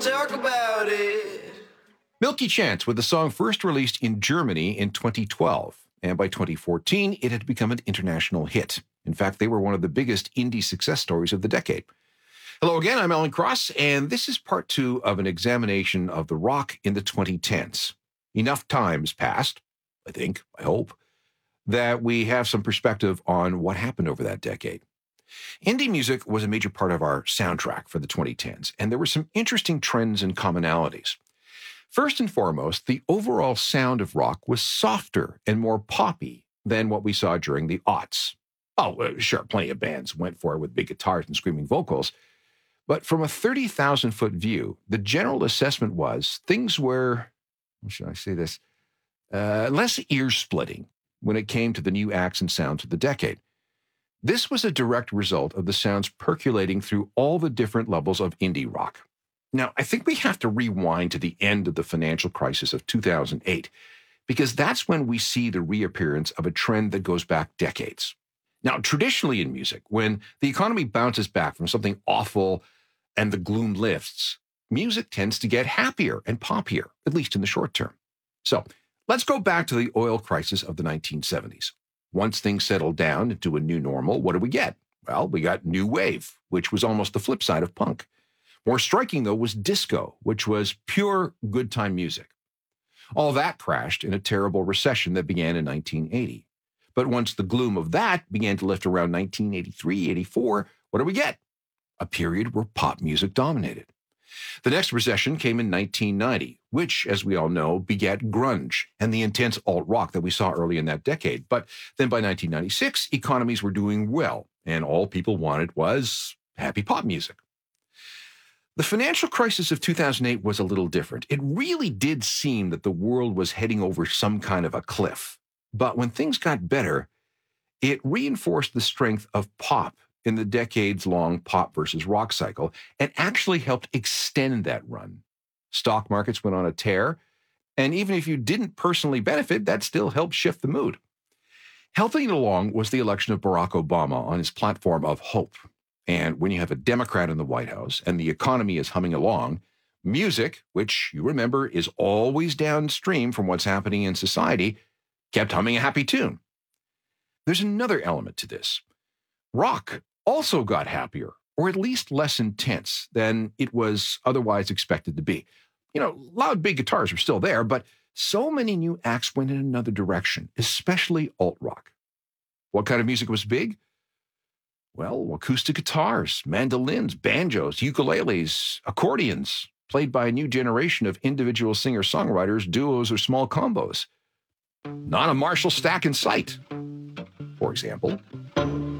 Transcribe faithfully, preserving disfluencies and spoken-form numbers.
Talk about it. Milky Chance with the song first released in Germany in twenty twelve, and by twenty fourteen, it had become an international hit. In fact, they were one of the biggest indie success stories of the decade. Hello again, I'm Alan Cross, and this is part two of an examination of the rock in the twenty tens. Enough time's passed, I think, I hope, that we have some perspective on what happened over that decade. Indie music was a major part of our soundtrack for the twenty tens, and there were some interesting trends and commonalities. First and foremost, the overall sound of rock was softer and more poppy than what we saw during the aughts. Oh, uh, sure, plenty of bands went for it with big guitars and screaming vocals, but from a thirty thousand foot view, the general assessment was things were, how should I say this, uh, less ear-splitting when it came to the new acts and sounds of the decade. This was a direct result of the sounds percolating through all the different levels of indie rock. Now, I think we have to rewind to the end of the financial crisis of two thousand eight, because that's when we see the reappearance of a trend that goes back decades. Now, traditionally in music, when the economy bounces back from something awful and the gloom lifts, music tends to get happier and poppier, at least in the short term. So let's go back to the oil crisis of the nineteen seventies. Once things settled down into a new normal, what do we get? Well, we got new wave, which was almost the flip side of punk. More striking, though, was disco, which was pure good time music. All that crashed in a terrible recession that began in nineteen eighty. But once the gloom of that began to lift around nineteen eighty-three, eighty-four, what do we get? A period where pop music dominated. The next recession came in nineteen ninety, which, as we all know, begat grunge and the intense alt-rock that we saw early in that decade. But then by nineteen ninety-six, economies were doing well, and all people wanted was happy pop music. The financial crisis of two thousand eight was a little different. It really did seem that the world was heading over some kind of a cliff. But when things got better, it reinforced the strength of pop in the decades-long pop versus rock cycle and actually helped extend that run. Stock markets went on a tear, and even if you didn't personally benefit, that still helped shift the mood. Helping it along was the election of Barack Obama on his platform of hope. And when you have a Democrat in the White House and the economy is humming along, music, which you remember is always downstream from what's happening in society, kept humming a happy tune. There's another element to this. Rock also got happier, or at least less intense than it was otherwise expected to be. You know, loud, big guitars were still there, but so many new acts went in another direction, especially alt-rock. What kind of music was big? Well, acoustic guitars, mandolins, banjos, ukuleles, accordions, played by a new generation of individual singer-songwriters, duos, or small combos. Not a Marshall stack in sight, for example.